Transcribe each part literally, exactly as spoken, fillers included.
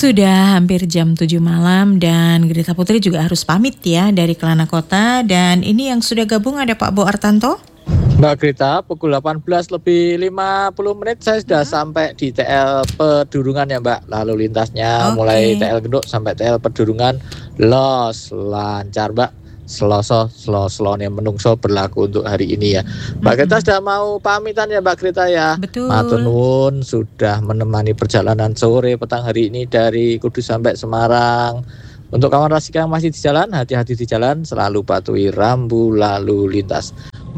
Sudah hampir jam tujuh malam dan Grita Putri juga harus pamit ya dari Kelana Kota. Dan ini yang sudah gabung ada Pak Bo Artanto. Mbak Grita, pukul delapan belas lebih lima puluh menit saya sudah hmm. sampai di T L Pedurungan ya Mbak. Lalu lintasnya okay. mulai T L Genduk sampai T L Pedurungan los lancar Mbak. Seloso, selo-selone menungso berlaku untuk hari ini ya. Mbak Grita mm-hmm. sudah mau pamitan ya Mbak Grita ya. Betul. Matur nuwun sudah menemani perjalanan sore petang hari ini dari Kudus sampai Semarang. Untuk kawan Rasika yang masih di jalan, hati-hati di jalan, selalu patuhi rambu lalu lintas.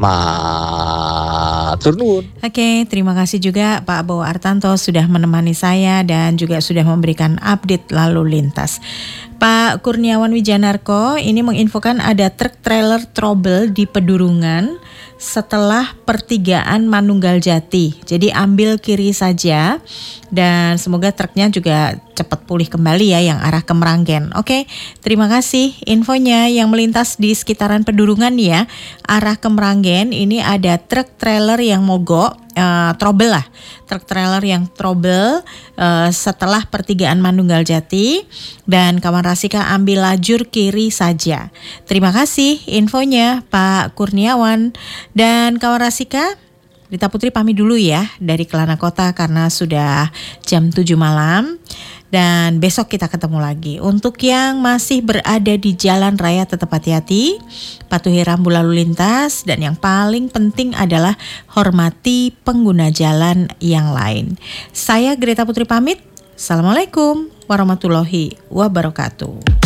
Matur nuwun. Oke, terima kasih juga Pak Bo Artanto sudah menemani saya dan juga sudah memberikan update lalu lintas. Pak Kurniawan Wijanarko ini menginfokan ada truk trailer trouble di Pedurungan setelah pertigaan Manunggal Jati. Jadi ambil kiri saja dan semoga truknya juga cepat pulih kembali ya yang arah ke Meranggen. Oke, terima kasih infonya yang melintas di sekitaran Pedurungan ya. Arah ke Meranggen ini ada truk trailer yang mogok. Uh, trouble lah, truk trailer yang trouble uh, setelah pertigaan Manunggal Jati dan kawan Rasika ambil lajur kiri saja. Terima kasih infonya Pak Kurniawan dan kawan Rasika. Grita Putri pamit dulu ya dari Kelana Kota karena sudah jam tujuh malam. Dan besok kita ketemu lagi. Untuk yang masih berada di jalan raya tetap hati-hati, patuhi rambu lalu lintas, dan yang paling penting adalah hormati pengguna jalan yang lain. Saya Grita Putri pamit. Assalamualaikum warahmatullahi wabarakatuh.